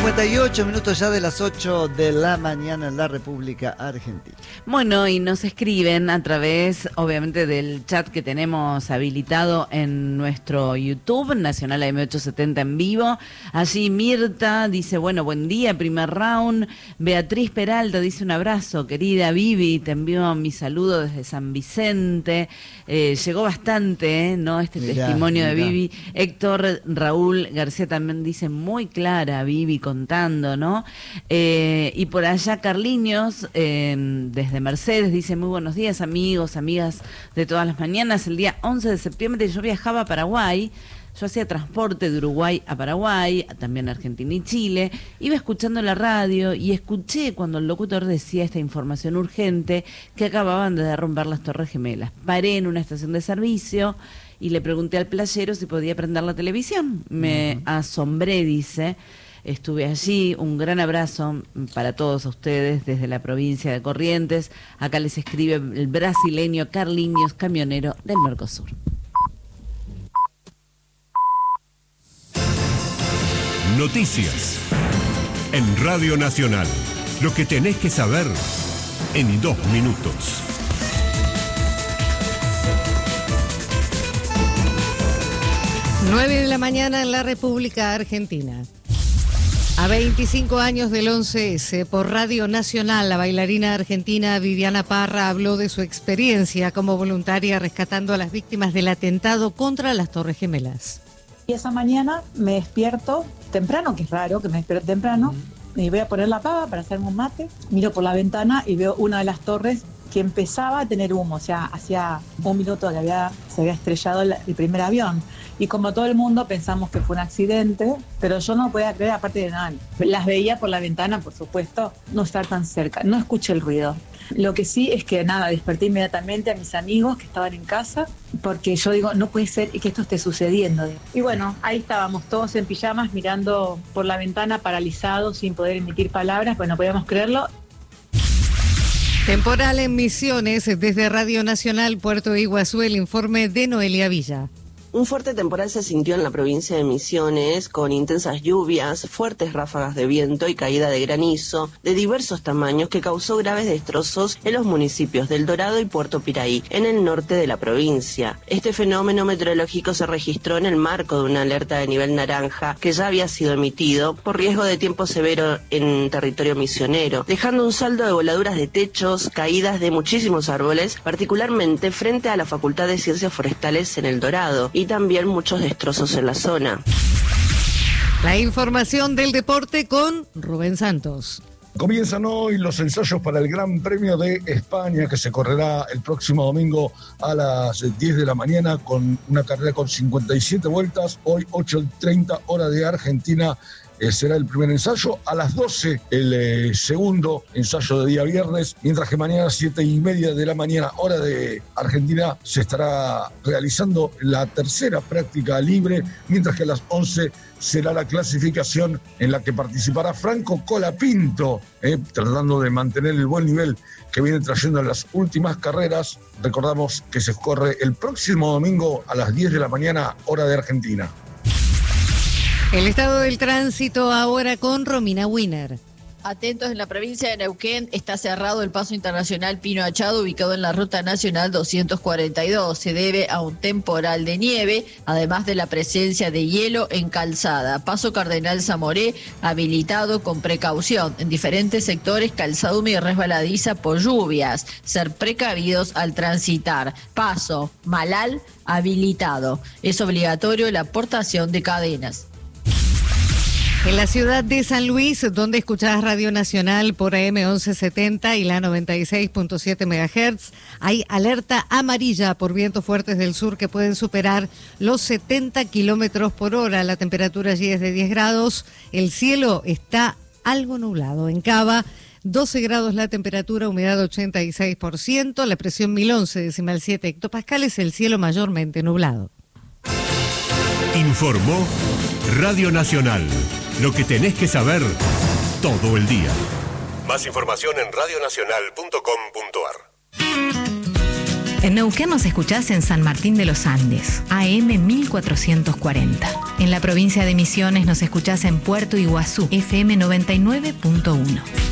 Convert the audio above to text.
58 minutos ya de las 8 de la mañana en la República Argentina. Bueno, y nos escriben a través, obviamente, del chat que tenemos habilitado en nuestro YouTube, Nacional AM870 en vivo. Allí Mirta dice, bueno, buen día, primer round. Beatriz Peralta dice, un abrazo, querida Vivi, te envío mi saludo desde San Vicente. Llegó bastante, ¿no? Este testimonio de Vivi. Héctor Raúl García también dice, muy clara, Vivi, contando, ¿no? Y por allá Carliños, desde Mercedes, dice, muy buenos días, amigos, amigas de todas las mañanas. El día 11 de septiembre yo viajaba a Paraguay. Yo hacía transporte de Uruguay a Paraguay, también a Argentina y Chile. Iba escuchando la radio y escuché cuando el locutor decía esta información urgente que acababan de derrumbar las Torres Gemelas. Paré en una estación de servicio y le pregunté al playero si podía prender la televisión. Me asombré, dice. Estuve allí, un gran abrazo para todos ustedes desde la provincia de Corrientes. Acá les escribe el brasileño Carliños, camionero del Mercosur. Noticias en Radio Nacional. Lo que tenés que saber en 2 minutos. Nueve de la mañana en la República Argentina. A 25 años del 11S, por Radio Nacional, la bailarina argentina Viviana Parra habló de su experiencia como voluntaria rescatando a las víctimas del atentado contra las Torres Gemelas. Y esa mañana me despierto temprano, que es raro que me despierte temprano, y voy a poner la pava para hacerme un mate. Miro por la ventana y veo una de las torres que empezaba a tener humo, o sea, hacía un minuto que se había estrellado el primer avión. Y como todo el mundo pensamos que fue un accidente, pero yo no podía creer, aparte de nada, las veía por la ventana, por supuesto, no estar tan cerca, no escuché el ruido. Lo que sí es que desperté inmediatamente a mis amigos que estaban en casa, porque yo digo, no puede ser que esto esté sucediendo. Y bueno, ahí estábamos todos en pijamas mirando por la ventana, paralizados, sin poder emitir palabras, pues no podíamos creerlo. Temporal en Misiones, desde Radio Nacional Puerto Iguazú, el informe de Noelia Villa. Un fuerte temporal se sintió en la provincia de Misiones, con intensas lluvias, fuertes ráfagas de viento y caída de granizo de diversos tamaños que causó graves destrozos en los municipios del Dorado y Puerto Piraí, en el norte de la provincia. Este fenómeno meteorológico se registró en el marco de una alerta de nivel naranja que ya había sido emitido por riesgo de tiempo severo en territorio misionero, dejando un saldo de voladuras de techos, caídas de muchísimos árboles, particularmente frente a la Facultad de Ciencias Forestales en el Dorado, y también muchos destrozos en la zona. La información del deporte con Rubén Santos. Comienzan hoy los ensayos para el Gran Premio de España, que se correrá el próximo domingo a las 10 de la mañana con una carrera con 57 vueltas. Hoy 8:30 hora de Argentina. Será el primer ensayo, a las 12 el segundo ensayo de día viernes, mientras que mañana 7:30 de la mañana, hora de Argentina, se estará realizando la tercera práctica libre, mientras que a las 11 será la clasificación en la que participará Franco Colapinto, tratando de mantener el buen nivel que viene trayendo en las últimas carreras. Recordamos que se corre el próximo domingo a las 10 de la mañana, hora de Argentina. El estado del tránsito ahora con Romina Wiener. Atentos, en la provincia de Neuquén está cerrado el paso internacional Pino Achado, ubicado en la ruta nacional 242. Se debe a un temporal de nieve, además de la presencia de hielo en calzada. Paso Cardenal Zamoré habilitado con precaución. En diferentes sectores, calzada húmeda y resbaladiza por lluvias. Ser precavidos al transitar. Paso Malal habilitado. Es obligatorio la portación de cadenas. En la ciudad de San Luis, donde escuchás Radio Nacional por AM 1170 y la 96.7 MHz, hay alerta amarilla por vientos fuertes del sur que pueden superar los 70 kilómetros por hora. La temperatura allí es de 10 grados. El cielo está algo nublado. En Cava, 12 grados la temperatura, humedad 86%, la presión 1011,7 hectopascales, el cielo mayormente nublado. Informó Radio Nacional. Lo que tenés que saber todo el día. Más información en radionacional.com.ar. En Neuquén nos escuchás en San Martín de los Andes, AM 1440. En la provincia de Misiones nos escuchás en Puerto Iguazú, FM 99.1.